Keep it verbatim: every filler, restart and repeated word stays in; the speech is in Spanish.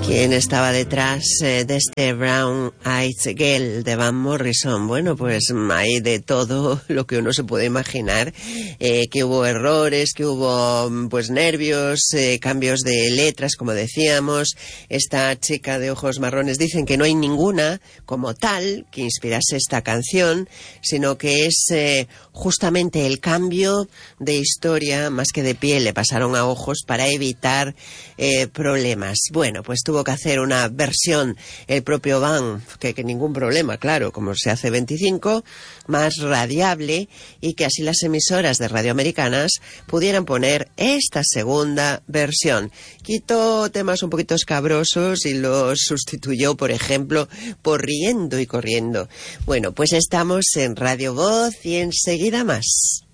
¿Quién estaba detrás eh, de este Brown Eyed Girl de Van Morrison? Bueno, pues hay de todo lo que uno se puede imaginar, eh, que hubo errores, que hubo pues nervios, eh, cambios de letras, como decíamos. Esta chica de ojos marrones, dicen que no hay ninguna como tal que inspirase esta canción, sino que es eh, justamente el cambio de historia, más que de piel, le pasaron a ojos para evitar eh, problemas. Bueno, pues tuvo que hacer una versión el propio Van, que, que ningún problema, claro, como se hace veinticinco, más radiable, y que así las emisoras de radio americanas pudieran poner esta segunda versión. Quitó temas un poquito escabrosos y los sustituyó, por ejemplo, por Riendo y Corriendo. Bueno, pues estamos en Radio Voz y enseguida más.